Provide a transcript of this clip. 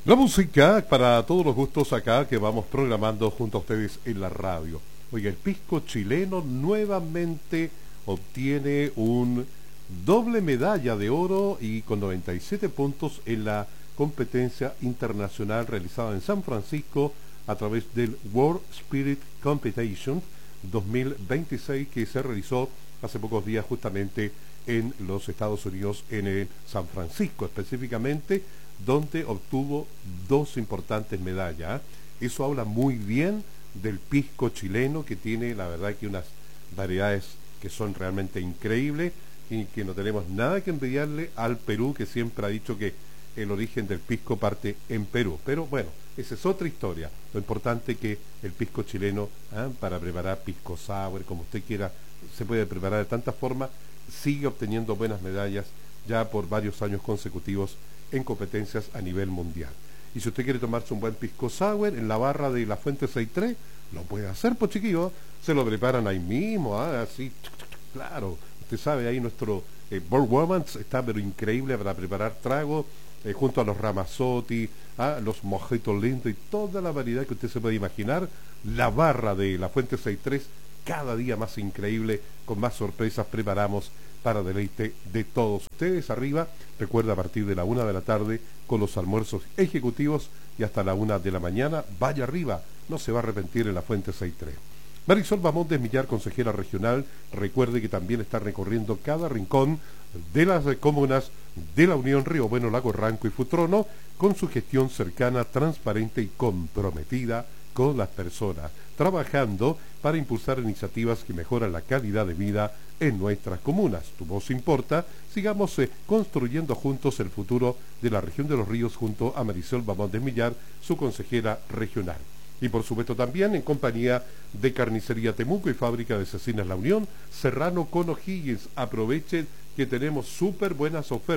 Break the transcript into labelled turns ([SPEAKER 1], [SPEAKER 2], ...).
[SPEAKER 1] La música para todos los gustos acá que vamos programando junto a ustedes en la radio. Oiga, el pisco chileno nuevamente obtiene un doble medalla de oro y con 97 puntos en la competencia internacional realizada en San Francisco a través del World Spirit Competition 2026 que se realizó hace pocos días justamente en los Estados Unidos, en el San Francisco específicamente, donde obtuvo dos importantes medallas. Eso habla muy bien del pisco chileno, que tiene la verdad que unas variedades que son realmente increíbles y que no tenemos nada que envidiarle al Perú, que siempre ha dicho que el origen del pisco parte en Perú. Pero bueno, esa es otra historia. Lo importante es que el pisco chileno, para preparar pisco sour, como usted quiera, se puede preparar de tantas formas, sigue obteniendo buenas medallas ya por varios años consecutivos en competencias a nivel mundial. Y si usted quiere tomarse un buen pisco sour en la barra de la Fuente 63, lo puede hacer, pues chiquillos, se lo preparan ahí mismo, así, claro, usted sabe, ahí nuestro Board Woman está pero increíble para preparar tragos, junto a los Ramazzotti, los mojitos lindos y toda la variedad que usted se puede imaginar. La barra de la Fuente 63 cada día más increíble, con más sorpresas preparamos para deleite de todos ustedes. Arriba, recuerda, a partir de la 1 de la tarde con los almuerzos ejecutivos y hasta la 1 de la mañana, vaya arriba, no se va a arrepentir en la Fuente 63. Marisol Bamondes Millar, consejera regional, recuerde que también está recorriendo cada rincón de las comunas de la Unión Río Bueno, Lago Ranco y Futrono, con su gestión cercana, transparente y comprometida con las personas, trabajando para impulsar iniciativas que mejoran la calidad de vida en nuestras comunas. Tu voz importa, sigamos construyendo juntos el futuro de la región de los ríos junto a Marisol Bamondes Millar, su consejera regional. Y por supuesto también en compañía de Carnicería Temuco y Fábrica de Cecinas La Unión, Serrano con O'Higgins. Aprovechen que tenemos súper buenas ofertas.